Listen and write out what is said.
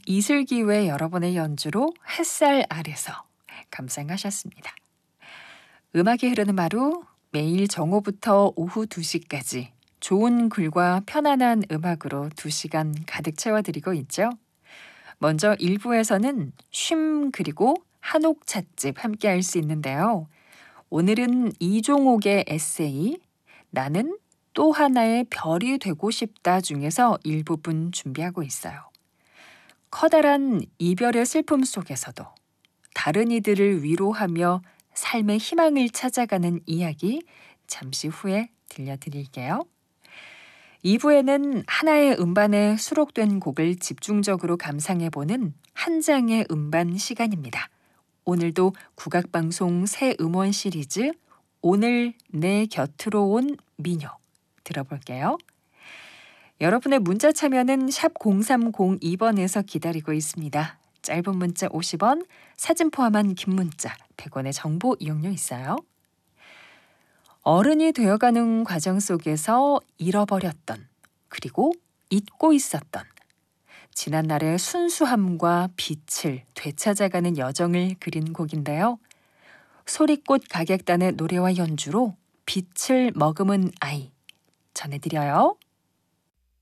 이슬기회 여러분의 연주로 햇살 아래서 감상하셨습니다. 음악이 흐르는 하루 매일 정오부터 오후 2시까지 좋은 글과 편안한 음악으로 2시간 가득 채워드리고 있죠. 먼저 1부에서는 쉼 그리고 한옥 찻집 함께 할 수 있는데요. 오늘은 이종옥의 에세이 나는 또 하나의 별이 되고 싶다 중에서 일부분 준비하고 있어요. 커다란 이별의 슬픔 속에서도 다른 이들을 위로하며 삶의 희망을 찾아가는 이야기 잠시 후에 들려드릴게요. 2부에는 하나의 음반에 수록된 곡을 집중적으로 감상해보는 한 장의 음반 시간입니다. 오늘도 국악방송 새 음원 시리즈 오늘 내 곁으로 온 미녀 들어볼게요. 여러분의 문자 참여는 샵 0302번에서 기다리고 있습니다. 짧은 문자 50원, 사진 포함한 긴 문자 100원의 정보 이용료 있어요. 어른이 되어가는 과정 속에서 잃어버렸던 그리고 잊고 있었던 지난날의 순수함과 빛을 되찾아가는 여정을 그린 곡인데요. 소리꽃 가객단의 노래와 연주로 빛을 머금은 아이 전해드려요.